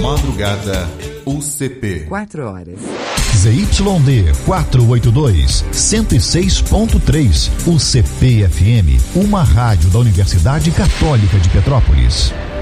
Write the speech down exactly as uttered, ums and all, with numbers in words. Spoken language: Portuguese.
Madrugada U C P. Quatro horas. Z Y D quatrocentos e oitenta e dois, cento e seis ponto três. U C P F M, uma rádio da Universidade Católica de Petrópolis.